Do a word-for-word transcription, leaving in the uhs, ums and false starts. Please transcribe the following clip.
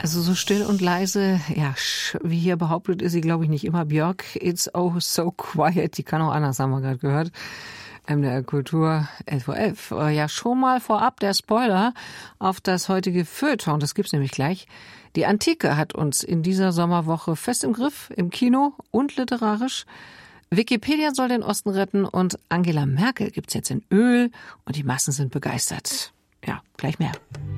Also so still und leise, ja, wie hier behauptet, ist sie, glaube ich, nicht immer. Björk, It's Oh So Quiet, die kann auch anders, haben wir gerade gehört. M D R Kultur elf Uhr elf. Ja, schon mal vorab der Spoiler auf das heutige Feuilleton, das gibt's nämlich gleich. Die Antike hat uns in dieser Sommerwoche fest im Griff, im Kino und literarisch. Wikipedia soll den Osten retten und Angela Merkel gibt's jetzt in Öl und die Massen sind begeistert. Ja, gleich mehr.